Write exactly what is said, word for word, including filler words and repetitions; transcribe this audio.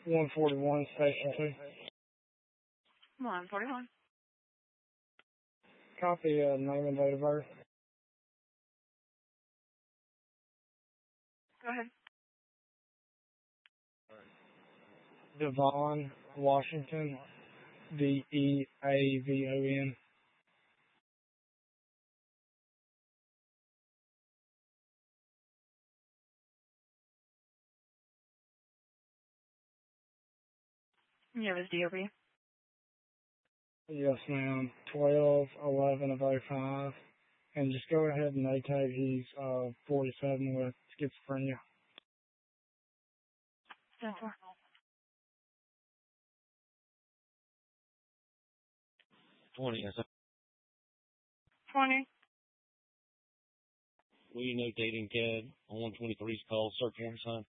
one forty-one, Station two. one forty-one. Copy uh, name and date of birth. Go ahead. Devon Washington, D E A V O N. You have his D O B? Yes, ma'am. twelve eleven of oh five. And just go ahead and notate he's uh, forty-seven with schizophrenia. ten four. twenty, yes, sir. twenty. Will you notate in C A D on one twenty-three's call, search warrant sign?